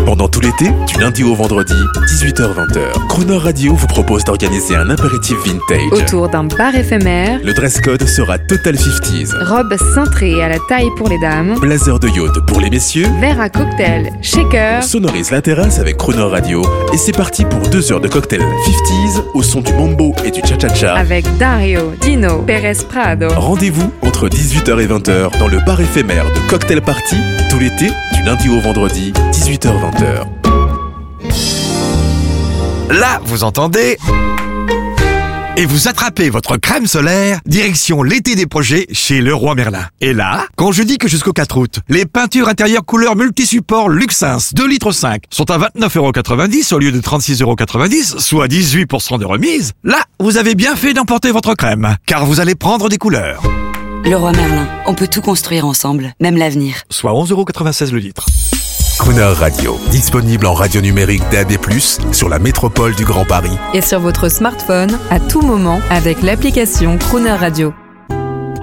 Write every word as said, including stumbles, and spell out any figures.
Pendant tout l'été, du lundi au vendredi, dix-huit heures vingt heures, Crooner Radio vous propose d'organiser un apéritif vintage autour d'un bar éphémère. Le dress code sera Total cinquante. Robe cintrée à la taille pour les dames. Blazer de yacht pour les messieurs. Verre à cocktail, shaker. On sonorise la terrasse avec Crooner Radio et c'est parti pour deux heures de cocktail cinquante au son du mambo et du cha-cha-cha. Avec Dario, Dino, Pérez Prado. Rendez-vous entre dix-huit heures et vingt heures dans le bar éphémère de Cocktail Party tout l'été, du lundi au vendredi, dix-huit heures vingt heures. Là, vous entendez ? Et vous attrapez votre crème solaire, direction l'été des projets chez Leroy Merlin. Et là, quand je dis que jusqu'au quatre août, les peintures intérieures couleur multisupport Luxins deux litres cinq sont à vingt-neuf euros quatre-vingt-dix au lieu de trente-six euros quatre-vingt-dix, soit dix-huit pour cent de remise, là, vous avez bien fait d'emporter votre crème, car vous allez prendre des couleurs. Leroy Merlin, on peut tout construire ensemble, même l'avenir. Soit onze euros quatre-vingt-seize le litre. Crooner Radio, disponible en radio numérique D A B plus, sur la métropole du Grand Paris. Et sur votre smartphone, à tout moment, avec l'application Crooner Radio.